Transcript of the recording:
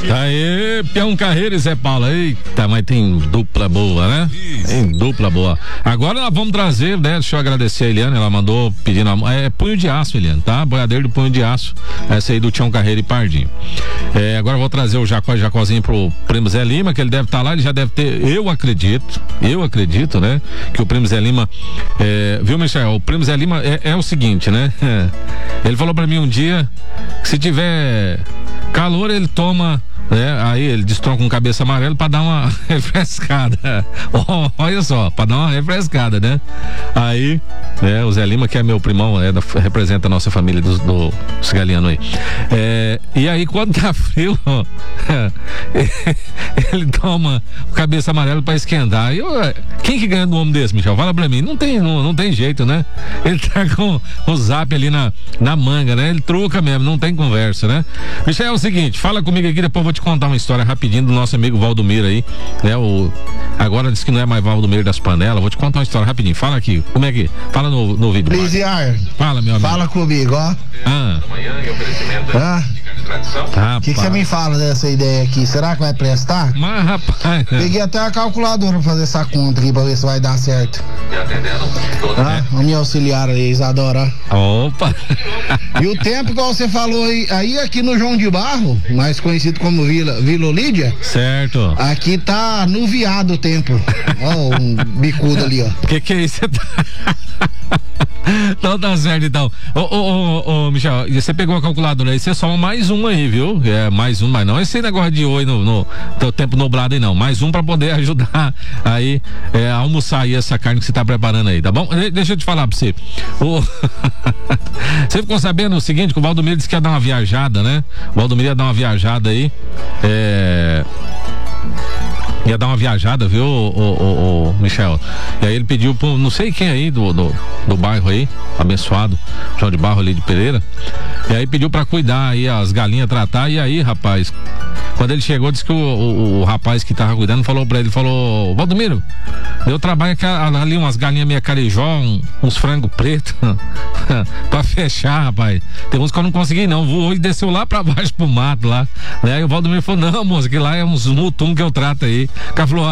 Aê, Peão Carreiro e Zé Paulo. Eita, mas tem dupla boa, né? Tem dupla boa. Agora nós vamos trazer, né? Deixa eu agradecer a Eliane, ela mandou pedindo Punho de Aço, Eliane, tá? Boiadeiro do Punho de Aço. Essa aí do Tião Carreiro e Pardinho. Agora eu vou trazer o Jacozinho pro Primo Zé Lima, que ele deve estar lá, ele já deve ter, eu acredito, né? Que o Primo Zé Lima, viu, Michel? O Primo Zé Lima é o seguinte, né? Ele falou pra mim um dia que se tiver calor, ele toma, aí ele destronca um cabeça amarelo pra dar uma refrescada. Olha só, pra dar uma refrescada, né? Aí, o Zé Lima, que é meu primão, representa a nossa família dos galianos aí. E aí, quando tá frio, ele toma o cabeça amarelo pra esquentar. Quem que ganha do homem desse, Michel? Fala pra mim. Não tem jeito, né? Ele tá com o zap ali na manga, né? Ele truca mesmo, não tem conversa, né? Michel, é o seguinte, fala comigo aqui, depois eu vou te contar uma história rapidinho do nosso amigo Valdomiro aí, né? Agora diz que não é mais Valdomiro das Panelas, vou te contar uma história rapidinho, fala aqui, como é que? Fala no vídeo. Prisiar. Fala, meu amigo. Fala comigo, ó. O que você me fala dessa ideia aqui? Será que vai prestar? Mas, rapaz... Peguei até a calculadora pra fazer essa conta aqui, pra ver se vai dar certo. Vamos me auxiliar aí, Isadora. Opa! E o tempo, igual você falou aí aqui no João de Barro, mais conhecido como Vila Olídia. Certo. Aqui tá nuviado o tempo. Ó, um bicudo ali, ó. Que é isso? Então tá certo, então. Ô, Michel, você pegou a calculadora aí, você soma mais um aí, viu? Mais um, mas não esse negócio de oi no tempo nublado aí, não. Mais um pra poder ajudar aí a almoçar aí essa carne que você tá preparando aí, tá bom? Deixa eu te falar pra você. Você ficou sabendo o seguinte, que o Valdomiro disse que ia dar uma viajada, né? O Valdomiro ia dar uma viajada aí, ia dar uma viajada, viu, o Michel? E aí ele pediu pro não sei quem aí do bairro aí, abençoado, João de Barro ali de Pereira. E aí pediu pra cuidar aí, as galinhas tratar. E aí, rapaz, quando ele chegou, disse que o rapaz que tava cuidando falou pra ele, Valdomiro, eu trabalho ali umas galinhas meia carijó, uns frangos pretos pra fechar, rapaz. Tem uns que eu não consegui não, voou e desceu lá pra baixo pro mato lá, né? E o Valdomiro falou, não, moça, que lá é uns mutum que eu trato aí. O cara falou,